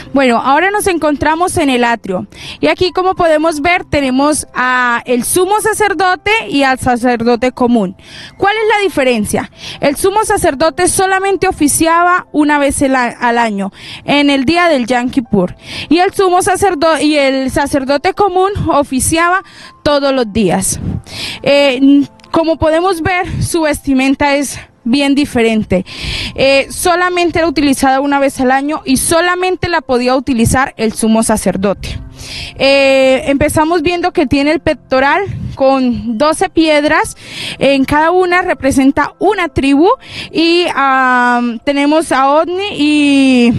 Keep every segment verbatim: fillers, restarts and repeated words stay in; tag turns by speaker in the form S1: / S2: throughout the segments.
S1: Bueno, ahora nos encontramos en el atrio y aquí, como podemos ver, tenemos a el sumo sacerdote y al sacerdote común. ¿Cuál es la diferencia? El sumo sacerdote solamente oficiaba una vez el a, al año, en el día del Yom Kippur, y el sumo sacerdote y el sacerdote común oficiaba todos los días. Eh, como podemos ver, su vestimenta es bien diferente. Eh, solamente era utilizada una vez al año y solamente la podía utilizar el sumo sacerdote. Eh, empezamos viendo que tiene el pectoral con doce piedras, en cada una representa una tribu, y um, tenemos a Odni y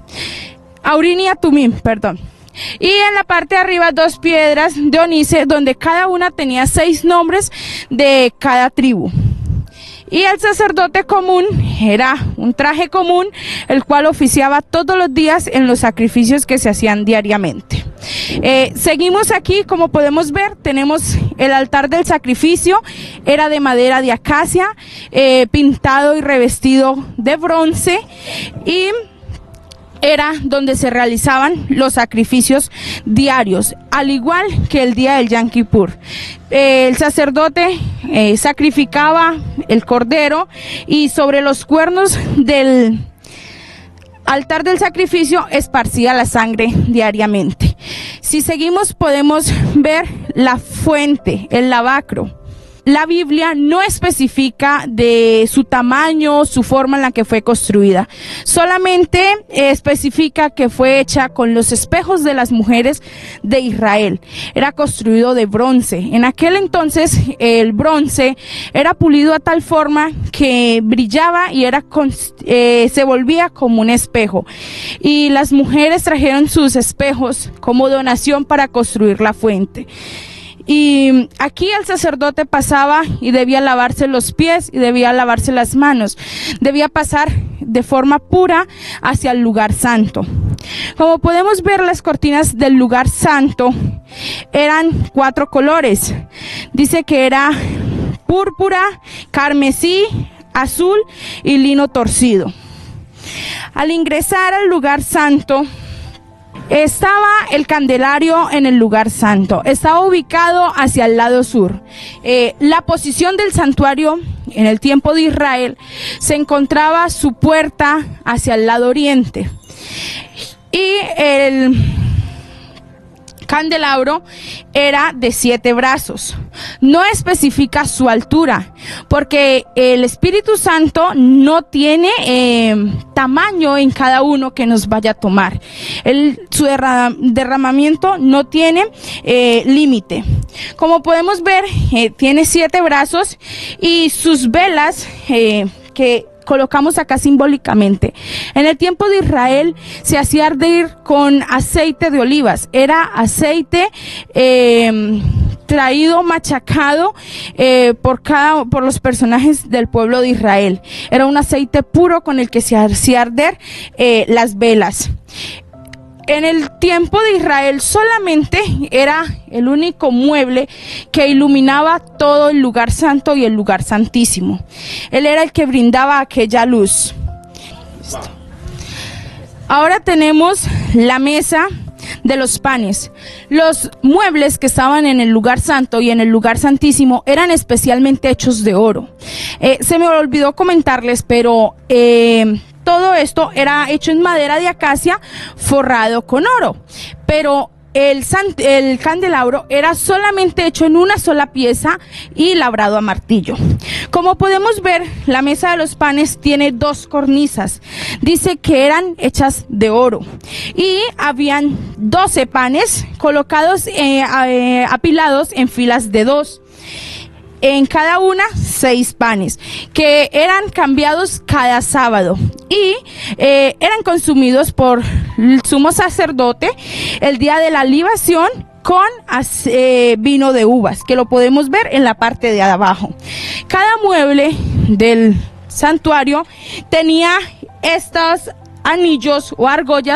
S1: a Urim y a Tumim, perdón. Y en la parte de arriba dos piedras de onice, donde cada una tenía seis nombres de cada tribu. Y el sacerdote común era un traje común, el cual oficiaba todos los días en los sacrificios que se hacían diariamente. Eh, seguimos aquí, como podemos ver, tenemos el altar del sacrificio, era de madera de acacia, eh, pintado y revestido de bronce, y era donde se realizaban los sacrificios diarios, al igual que el día del Yom Kippur. Eh, el sacerdote eh, sacrificaba el cordero y sobre los cuernos del altar del sacrificio esparcía la sangre diariamente. Si seguimos, podemos ver la fuente, el lavacro. La Biblia no especifica de su tamaño, su forma en la que fue construida. Solamente especifica que fue hecha con los espejos de las mujeres de Israel. Era construido de bronce. En aquel entonces el bronce era pulido a tal forma que brillaba y era eh, se volvía como un espejo. Y las mujeres trajeron sus espejos como donación para construir la fuente. Y aquí el sacerdote pasaba y debía lavarse los pies y debía lavarse las manos. Debía pasar de forma pura hacia el lugar santo. Como podemos ver, las cortinas del lugar santo eran cuatro colores. Dice que era púrpura, carmesí, azul y lino torcido. Al ingresar al lugar santo, estaba el candelario en el lugar santo, estaba ubicado hacia el lado sur. Eh, la posición del santuario en el tiempo de Israel se encontraba su puerta hacia el lado oriente, y el candelabro era de siete brazos. No especifica su altura, porque el Espíritu Santo no tiene eh, tamaño en cada uno que nos vaya a tomar. El, su derram, derramamiento no tiene eh, límite. Como podemos ver, eh, tiene siete brazos y sus velas eh, que colocamos acá simbólicamente. En el tiempo de Israel se hacía arder con aceite de olivas. Era aceite eh, traído, machacado eh, por cada, por los personajes del pueblo de Israel. Era un aceite puro con el que se hacía arder eh, las velas. En el tiempo de Israel solamente era el único mueble que iluminaba todo el lugar santo y el lugar santísimo. Él era el que brindaba aquella luz. Listo. Ahora tenemos la mesa de los panes. Los muebles que estaban en el lugar santo y en el lugar santísimo eran especialmente hechos de oro. Eh, se me olvidó comentarles, pero eh, todo esto era hecho en madera de acacia forrado con oro, pero el, sant el candelabro era solamente hecho en una sola pieza y labrado a martillo. Como podemos ver, la mesa de los panes tiene dos cornisas. Dice que eran hechas de oro y habían doce panes colocados, eh, eh, apilados en filas de dos. En cada una seis panes que eran cambiados cada sábado y eh, eran consumidos por el sumo sacerdote el día de la libación con eh, vino de uvas, que lo podemos ver en la parte de abajo. Cada mueble del santuario tenía estos anillos o argollas